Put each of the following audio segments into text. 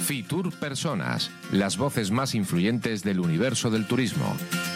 Fitur Personas, las voces más influyentes del universo del turismo.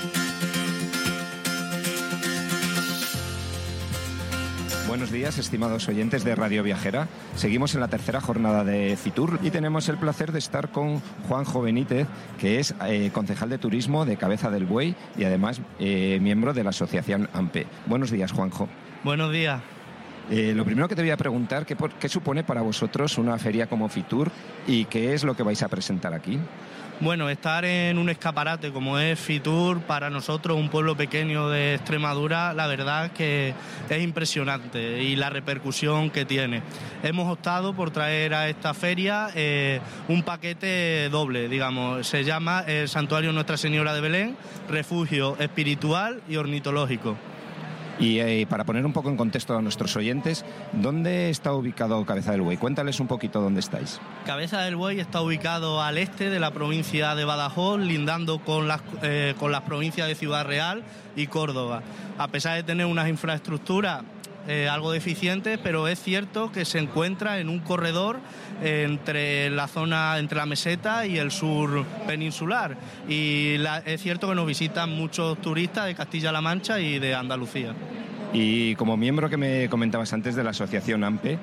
Buenos días, estimados oyentes de Radio Viajera. Seguimos en la tercera jornada de Fitur y tenemos el placer de estar con Juanjo Benítez, que es concejal de turismo de Cabeza del Buey y además miembro de la asociación AMPE. Buenos días, Juanjo. Buenos días. Lo primero que te voy a preguntar, ¿qué supone para vosotros una feria como Fitur y qué es lo que vais a presentar aquí? Bueno, estar en un escaparate como es Fitur, para nosotros, un pueblo pequeño de Extremadura, la verdad que es impresionante y la repercusión que tiene. Hemos optado por traer a esta feria un paquete doble, digamos, se llama el Santuario Nuestra Señora de Belén, refugio espiritual y ornitológico. Y para poner un poco en contexto a nuestros oyentes, ¿dónde está ubicado Cabeza del Buey? Cuéntales un poquito dónde estáis. Cabeza del Buey está ubicado al este de la provincia de Badajoz, lindando con las provincias de Ciudad Real y Córdoba. A pesar de tener unas infraestructuras algo deficientes, pero es cierto que se encuentra en un corredor entre la meseta y el sur peninsular, y es cierto que nos visitan muchos turistas de Castilla-La Mancha y de Andalucía. Y como miembro que me comentabas antes de la asociación AMPE,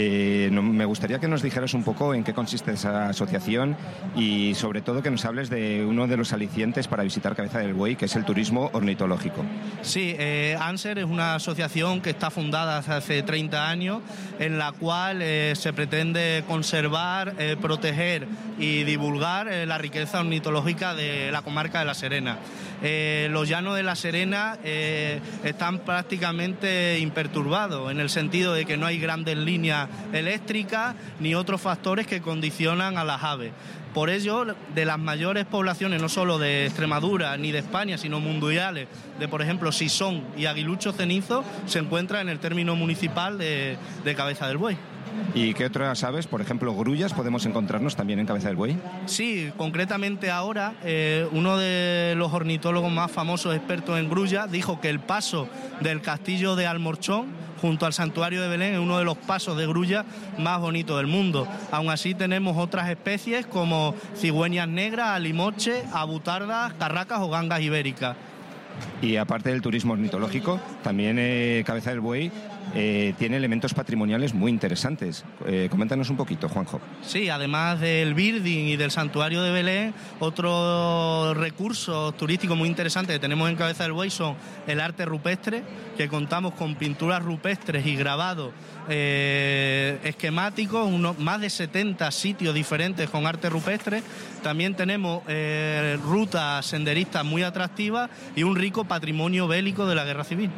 me gustaría que nos dijeras un poco en qué consiste esa asociación y sobre todo que nos hables de uno de los alicientes para visitar Cabeza del Buey, que es el turismo ornitológico. Sí, ANSER es una asociación que está fundada hace 30 años, en la cual se pretende conservar, proteger y divulgar la riqueza ornitológica de la comarca de La Serena. Los llanos de La Serena están prácticamente imperturbados, en el sentido de que no hay grandes líneas eléctricas ni otros factores que condicionan a las aves. Por ello, de las mayores poblaciones, no solo de Extremadura ni de España, sino mundiales, de por ejemplo Sison y Aguilucho Cenizo, se encuentra en el término municipal de Cabeza del Buey. ¿Y qué otras aves, por ejemplo grullas, podemos encontrarnos también en Cabeza del Buey? Sí, concretamente ahora uno de los ornitólogos más famosos, expertos en grullas, dijo que el paso del castillo de Almorchón junto al santuario de Belén es uno de los pasos de grulla más bonitos del mundo. Aún así tenemos otras especies como cigüeñas negras, alimoche, abutardas, carracas o gangas ibéricas. Y aparte del turismo ornitológico, también Cabeza del Buey tiene elementos patrimoniales muy interesantes. Coméntanos un poquito, Juanjo. Sí, además del birding y del santuario de Belén, otros recursos turísticos muy interesantes que tenemos en Cabeza del Buey son el arte rupestre, que contamos con pinturas rupestres y grabados esquemáticos, más de 70 sitios diferentes con arte rupestre. También tenemos rutas senderistas muy atractivas y un rico patrimonio bélico de la Guerra Civil.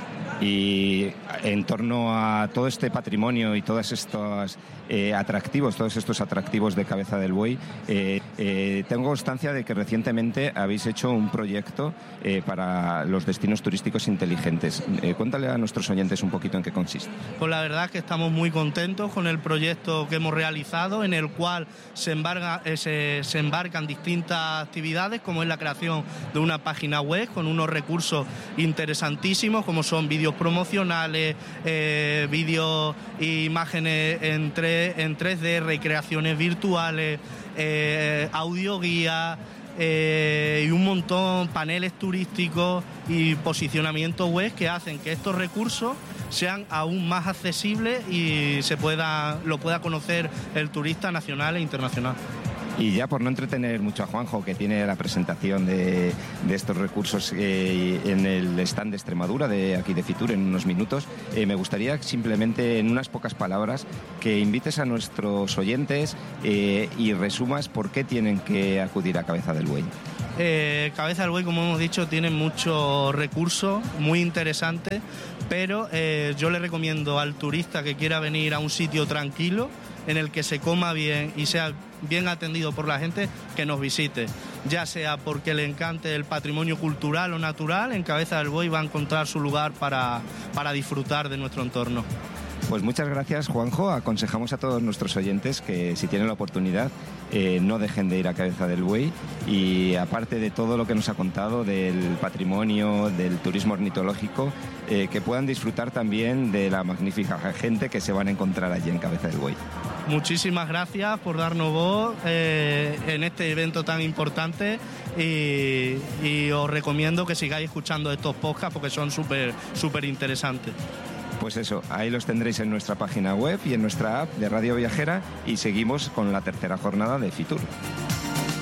Y en torno a todo este patrimonio y todos estos atractivos de Cabeza del Buey, tengo constancia de que recientemente habéis hecho un proyecto para los destinos turísticos inteligentes. Cuéntale a nuestros oyentes un poquito en qué consiste. Pues la verdad es que estamos muy contentos con el proyecto que hemos realizado, en el cual se embarcan distintas actividades, como es la creación de una página web con unos recursos interesantísimos, como son vídeos promocionales, vídeos e imágenes en 3D, recreaciones virtuales, audioguías y un montón, paneles turísticos y posicionamiento web que hacen que estos recursos sean aún más accesibles y lo pueda conocer el turista nacional e internacional. Y ya por no entretener mucho a Juanjo, que tiene la presentación de estos recursos en el stand de Extremadura, de aquí de Fitur, en unos minutos, me gustaría simplemente en unas pocas palabras que invites a nuestros oyentes y resumas por qué tienen que acudir a Cabeza del Buey. Cabeza del Buey, como hemos dicho, tiene muchos recursos muy interesantes, pero yo le recomiendo al turista que quiera venir a un sitio tranquilo, en el que se coma bien y sea bien atendido por la gente, que nos visite, ya sea porque le encante el patrimonio cultural o natural. En Cabeza del Buey va a encontrar su lugar para disfrutar de nuestro entorno. Pues muchas gracias, Juanjo. Aconsejamos a todos nuestros oyentes que si tienen la oportunidad no dejen de ir a Cabeza del Buey, y aparte de todo lo que nos ha contado del patrimonio, del turismo ornitológico, que puedan disfrutar también de la magnífica gente que se van a encontrar allí en Cabeza del Buey. muchísimas gracias por darnos voz en este evento tan importante y os recomiendo que sigáis escuchando estos podcasts porque son súper interesantes. Pues eso, ahí los tendréis en nuestra página web y en nuestra app de Radio Viajera y seguimos con la tercera jornada de Fitur.